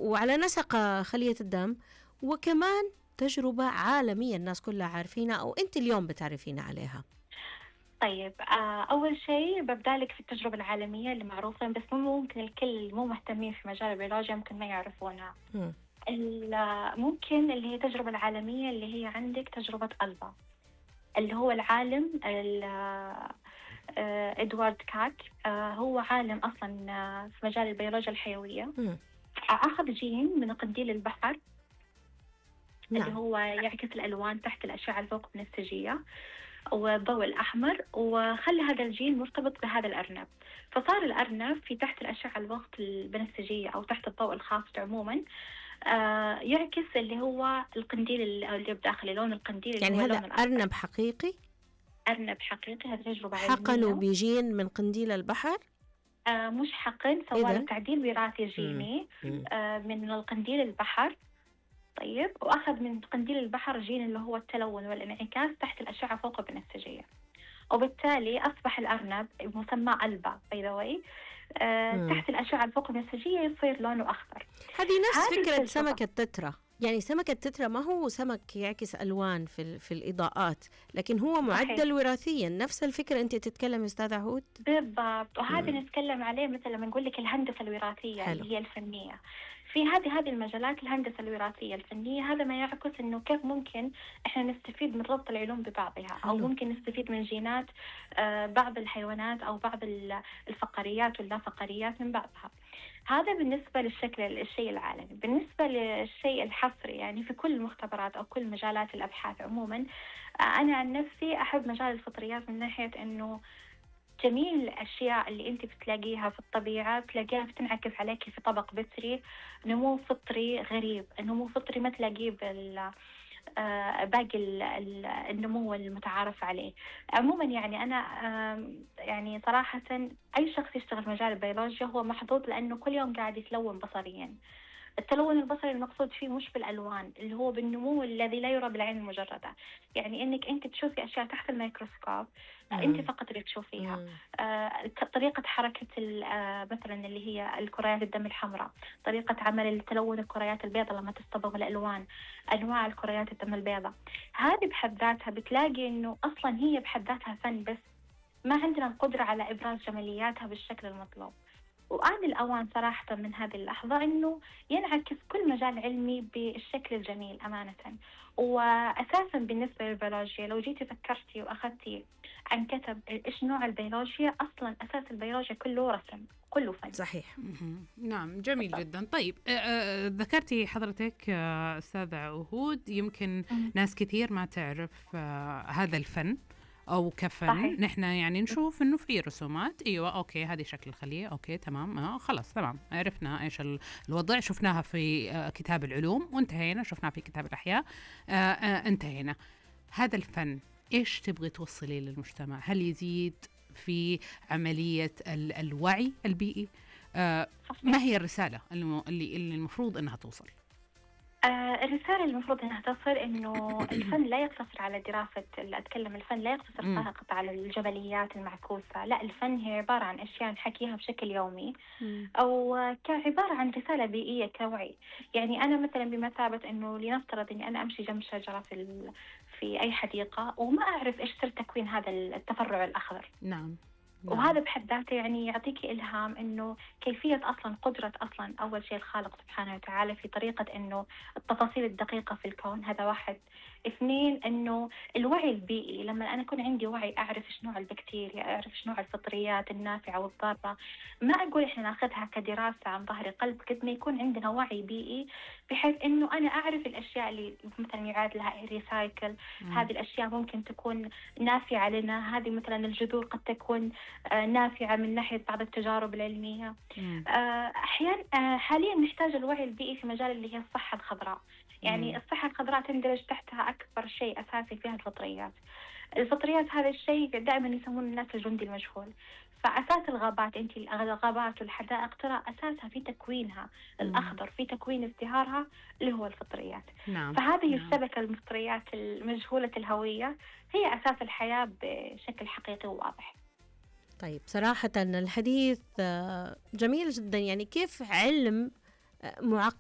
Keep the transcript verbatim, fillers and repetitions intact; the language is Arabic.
وعلى نسق خلية الدم، وكمان تجربة عالمية الناس كلها عارفينها أو أنت اليوم بتعرفين عليها. طيب آه، أول شيء ببدأ لك في التجربة العالمية اللي معروفة، بس مو ممكن الكل اللي مو مهتمين في مجال البيولوجيا ممكن ما يعرفونها. م. ممكن اللي هي التجربة العالمية اللي هي عندك تجربة ألبا، اللي هو العالم إدوارد كاك. هو عالم أصلا في مجال البيولوجيا الحيوية. م. أخذ جين من قنديل البحر، نعم. اللي هو يعكس الألوان تحت الأشعة الفوق بنفسجية والضوء الأحمر، وخلى هذا الجين مرتبط بهذا الأرنب. فصار الأرنب في تحت الأشعة الوقت البنفسجية أو تحت الضوء الخافت عموما آه يعكس اللي هو القنديل اللي بداخل لون القنديل. يعني اللي هو هذا لون أرنب حقيقي؟ أرنب حقيقي، هذه تجربة علمية. حقنوا بجين من قنديل البحر؟ آه مش حقن، سوى تعديل وراثي جيني آه من القنديل البحر. طيب، وأخذ من قنديل البحر جين اللي هو التلون والانعكاس تحت الأشعة فوق البنفسجية، وبالتالي أصبح الأرنب مسمى ألبا باي آه تحت الأشعة الفوق البنفسجية يصير لونه أخضر. هذه نفس فكرة سمكة تترا. يعني سمكة تترا ما هو سمك يعكس ألوان في في الإضاءات، لكن هو معدل وراثيا. نفس الفكرة أنت تتكلم أستاذ عهود؟ بالضبط، وهذا نتكلم عليه مثلا لما نقول لك الهندسة الوراثية. حلو. اللي هي الفنية في هذه هذه المجالات، الهندسة الوراثية الفنية. هذا ما يعكس إنه كيف ممكن إحنا نستفيد من ربط العلوم ببعضها. حلو. أو ممكن نستفيد من جينات آه بعض الحيوانات أو بعض الفقريات واللا فقريات من بعضها. هذا بالنسبة للشكل الشيء العالمي. بالنسبة للشيء الحصري، يعني في كل المختبرات أو كل مجالات الأبحاث عموما، أنا عن نفسي أحب مجال الفطريات من ناحية أنه جميل الأشياء اللي أنت بتلاقيها في الطبيعة بتلاقيها بتنعكس عليك في طبق بتري، نمو فطري غريب، نمو فطري ما تلاقيه بال آه باقي النمو المتعارف عليه عموما. يعني أنا آه يعني صراحة أي شخص يشتغل في مجال البيولوجيا هو محظوظ، لأنه كل يوم قاعد يتلون بصريا. التلون البصري المقصود فيه مش بالألوان، اللي هو بالنمو الذي لا يرى بالعين المجردة. يعني إنك أنت تشوفي أشياء تحت الميكروسكوب أنت فقط اللي تشوفيها. آه طريقة حركة آه مثلا اللي هي الكريات الدم الحمراء، طريقة عمل التلون الكريات البيضاء لما تصطبغ الألوان، أنواع الكريات الدم البيضاء. هذه بحد ذاتها بتلاقي إنه أصلا هي بحد ذاتها فن، بس ما عندنا القدرة على إبراز جمالياتها بالشكل المطلوب. وآن الأوان صراحة من هذه اللحظة إنه ينعكس كل مجال علمي بالشكل الجميل أمانة. وأساسا بالنسبة للبيولوجيا لو جيتي فكرتي وأخذتي عن كتب إيش نوع البيولوجيا، أصلا أساس البيولوجيا كله رسم، كله فن. صحيح. نعم، جميل بالضبط. جدا. طيب آه آه ذكرتي حضرتك آه أستاذة عهود يمكن م- ناس كثير ما تعرف آه هذا الفن أو كفن. صحيح. نحن يعني نشوف إنه في رسومات، أيوة أوكي هذه شكل الخلية، أوكي تمام، آه خلاص تمام، عرفنا إيش الوضع، شفناها في آه كتاب العلوم وانتهينا، شفناها في كتاب الأحياء آه آه انتهينا. هذا الفن إيش تبغي توصلي للمجتمع؟ هل يزيد في عملية ال- الوعي البيئي؟ آه ما هي الرسالة اللي, اللي المفروض إنها توصل؟ آه الرسالة المفروض أنها تصل إنه الفن لا يقتصر على دراسة، أتكلم الفن لا يقتصر فقط على الجبليات المعكوسة، لا، الفن هي عبارة عن أشياء نحكيها بشكل يومي مم. أو كعبارة عن رسالة بيئية كوعي. يعني أنا مثلا بمثابة إنه لنفترض إني أنا أمشي جنب شجرة في في أي حديقة وما أعرف إيش سر تكوين هذا التفرع الأخضر. نعم. نعم. وهذا بحد ذاته يعني يعطيك إلهام إنه كيفية أصلا قدرة أصلا أول شيء الخالق سبحانه وتعالى في طريقة إنه التفاصيل الدقيقة في الكون. هذا واحد. اثنين، إنه الوعي البيئي، لما أنا أكون عندي وعي أعرف إيش نوع البكتيريا، أعرف إيش نوع الفطريات النافعة والضارة. ما أقول إحنا ناخذها كدراسة عن ظهر قلب، قد ما يكون عندنا وعي بيئي بحيث إنه أنا أعرف الأشياء اللي مثلا يعاد لها ريسايكل. هذه الأشياء ممكن تكون نافعة لنا، هذه مثلا الجذور قد تكون آه نافعة من ناحية بعض التجارب العلمية. آه أحيانا آه حاليا نحتاج الوعي البيئي في مجال اللي هي الصحة الخضراء. يعني مم. الصحة الخضراء تندرج تحتها أكبر شيء أساسي فيها الفطريات. الفطريات هذا الشيء دائما يسمون الناس الجندي المجهول. فأساس الغابات، أنت الغابات والحدائق ترى أساسها في تكوينها مم. الأخضر، في تكوين ازدهارها اللي هو الفطريات. نعم. فهذه نعم. الشبكة المفطريات المجهولة الهوية هي أساس الحياة بشكل حقيقي وواضح. طيب صراحة الحديث جميل جدا. يعني كيف علم معقد